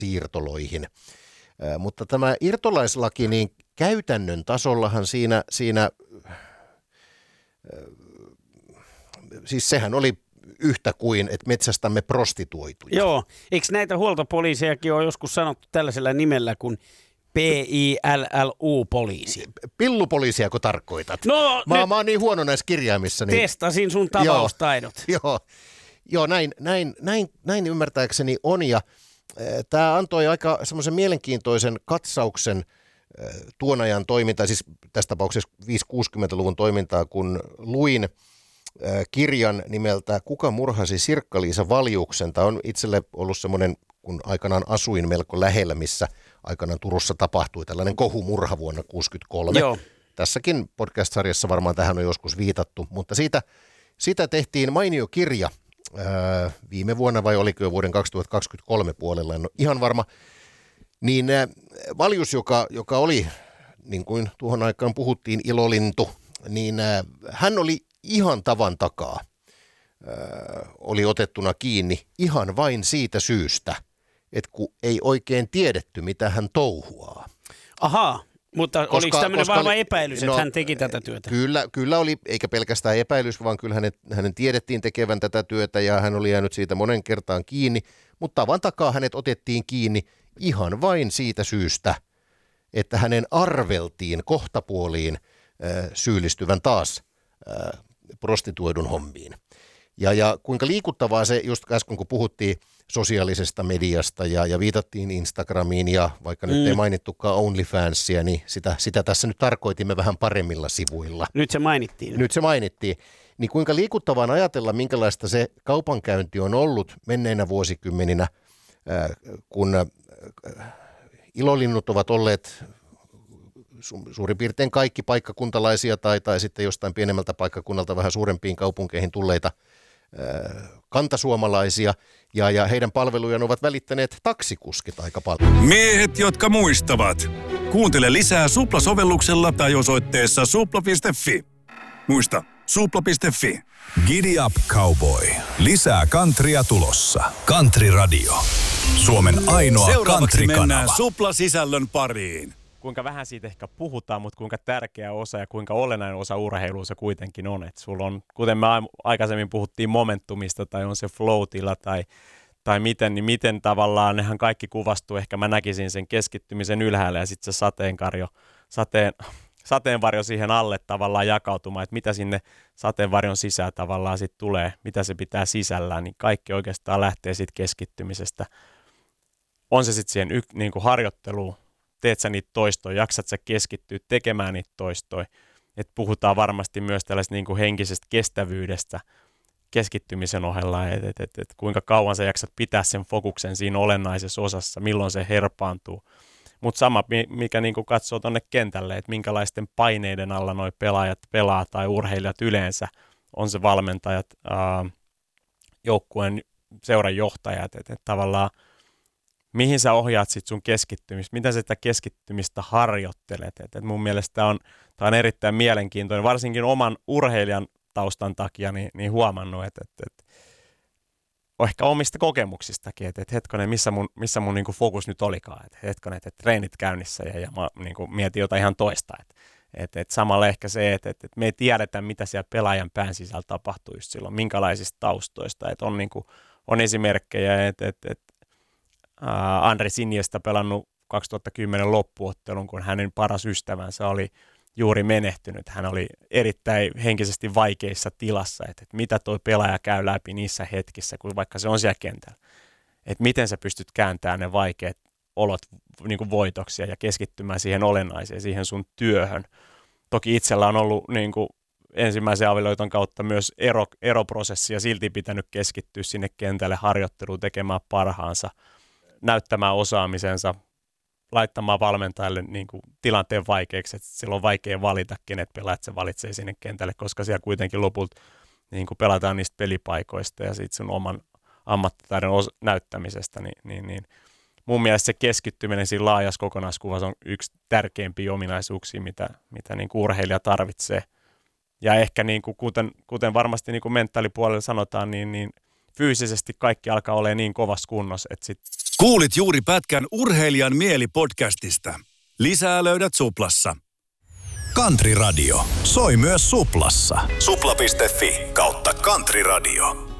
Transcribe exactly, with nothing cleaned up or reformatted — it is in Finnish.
siirtoloihin. Mutta tämä irtolaislaki, niin käytännön tasollahan siinä, siinä siis sehän oli yhtä kuin, että metsästämme prostituoituja. Joo, eikö näitä huoltopoliisejakin ole joskus sanottu tällaisella nimellä kuin P I L L U-poliisi? Pillupoliisia, kun tarkoitat? No, mä, mä oon niin huono näissä kirjaimissa. Niin... Testasin sun tavaustaidot. Joo, joo, joo näin, näin, näin, näin ymmärtääkseni on, ja tämä antoi aika semmoisen mielenkiintoisen katsauksen tuon ajan toimintaa, siis tässä tapauksessa viisikymmentä-kuusikymmentäluvun toimintaa, kun luin kirjan nimeltä Kuka murhasi Sirkka-Liisa Valjuksen. Tämä on itselle ollut semmoinen, kun aikanaan asuin melko lähellä, missä aikanaan Turussa tapahtui tällainen kohumurha vuonna tuhatyhdeksänsataakuusikymmentäkolme. Joo. Tässäkin podcast-sarjassa varmaan tähän on joskus viitattu, mutta siitä, siitä tehtiin mainio kirja ää, viime vuonna, vai oliko jo vuoden kaksituhattakaksikymmentäkolme puolella, en ole ihan varma. Niin ää, Valjus, joka, joka oli, niin kuin tuohon aikaan puhuttiin, ilolintu, niin ää, hän oli ihan tavan takaa, ää, oli otettuna kiinni ihan vain siitä syystä, että kun ei oikein tiedetty, mitä hän touhuaa. Ahaa, mutta koska, oliko tämmöinen vahva epäilys, no, että hän teki tätä työtä? Kyllä, kyllä oli, eikä pelkästään epäilys, vaan kyllä hänet, hänen tiedettiin tekevän tätä työtä ja hän oli jäänyt siitä monen kertaan kiinni, mutta tavan takaa hänet otettiin kiinni ihan vain siitä syystä, että hänen arveltiin kohtapuoliin äh, syyllistyvän taas äh, prostituoidun hommiin. Ja, ja kuinka liikuttavaa se, just äsken kun puhuttiin sosiaalisesta mediasta ja, ja viitattiin Instagramiin ja vaikka mm. nyt ei mainittukaan OnlyFansia, niin sitä, sitä tässä nyt tarkoitimme vähän paremmilla sivuilla. Nyt se mainittiin. Nyt se mainittiin. Niin kuinka liikuttavaa on ajatella, minkälaista se kaupankäynti on ollut menneinä vuosikymmeninä, äh, kun äh, ilolinnut ovat olleet su- suurin piirtein kaikki paikkakuntalaisia tai, tai sitten jostain pienemmältä paikkakunnalta vähän suurempiin kaupunkeihin tulleita kantasuomalaisia, ja, ja heidän palvelujaan ovat välittäneet taksikuskit aika paljon. Miehet, jotka muistavat. Kuuntele lisää Supla-sovelluksella tai osoitteessa supla piste fi. Muista, supla piste fi. Giddy up, cowboy. Lisää countrya tulossa. Country Radio. Suomen ainoa Seuraavaksi mennään country-kanava. Supla-sisällön pariin. Kuinka vähän siitä ehkä puhutaan, mutta kuinka tärkeä osa ja kuinka olennainen osa urheilua se kuitenkin on. Et sulla on, kuten me aikaisemmin puhuttiin momentumista tai on se flow-tila tai, tai miten, niin miten tavallaan nehän kaikki kuvastuu. Ehkä mä näkisin sen keskittymisen ylhäällä ja sitten se sateenkarjo, sateen, sateenvarjo siihen alle tavallaan jakautumaan, että mitä sinne sateenvarjon sisään tavallaan sitten tulee, mitä se pitää sisällään, niin kaikki oikeastaan lähtee siitä keskittymisestä. On se sitten siihen y- niin kuin harjoitteluun. Teet sä niitä toistoja, jaksat sä keskittyä tekemään niitä toistoja. Että puhutaan varmasti myös tällaisesta niin kuin henkisestä kestävyydestä keskittymisen ohella, että et, et, et kuinka kauan sä jaksat pitää sen fokuksen siinä olennaisessa osassa, milloin se herpaantuu. Mutta sama, mikä niin kuin katsoo tuonne kentälle, että minkälaisten paineiden alla noi pelaajat pelaa tai urheilijat yleensä, on se valmentajat, ää, joukkueen seuran johtajat, että et tavallaan mihin sä ohjaat sit sun keskittymistä, mitä sä sitä keskittymistä harjoittelet. Et, et mun mielestä tää on, tää on erittäin mielenkiintoinen, varsinkin oman urheilijan taustan takia niin, niin huomannut, että et, et, ehkä omista kokemuksistakin, että et hetkonen, missä mun, missä mun niinku fokus nyt olikaan, että hetkonen, että et treenit käynnissä ja, ja mä niinku mietin jotain ihan toista. Että et, et samalla ehkä se, että et, et me ei tiedetä, mitä siellä pelaajan pään sisällä tapahtuu just silloin, minkälaisista taustoista, että on, niinku, on esimerkkejä, että et, et, Uh, Andres Iniesta pelannut kaksituhattakymmenen loppuottelun, kun hänen paras ystävänsä oli juuri menehtynyt. Hän oli erittäin henkisesti vaikeissa tilassa, että, että mitä tuo pelaaja käy läpi niissä hetkissä, kun vaikka se on siellä kentällä. Että miten sä pystyt kääntämään ne vaikeat olot niin kuin voitoksia ja keskittymään siihen olennaiseen, siihen sun työhön. Toki itsellä on ollut niin kuin ensimmäisen avioliiton kautta myös ero, eroprosessi ja silti pitänyt keskittyä sinne kentälle harjoitteluun, tekemään parhaansa, näyttämään osaamisensa, laittamaan valmentajalle niin kuin tilanteen vaikeaksi, että silloin on vaikea valita, kenet pelaat se valitsee sinne kentälle, koska siellä kuitenkin lopulta niin kuin pelataan niistä pelipaikoista ja siitä sun oman ammattitaidon os- näyttämisestä, niin, niin, niin mun mielestä se keskittyminen siinä laajassa kokonaiskuvassa on yksi tärkeimpiä ominaisuuksia, mitä, mitä niin kuin urheilija tarvitsee. Ja ehkä niin kuin, kuten, kuten varmasti niin kuin mentaalipuolella sanotaan, niin, niin fyysisesti kaikki alkaa olemaan niin kovassa kunnossa, että sit... Kuulit juuri pätkän Urheilijan mieli podcastista. Lisää löydät Suplassa. Country Radio soi myös Suplassa. Supla piste fi kautta Country Radio.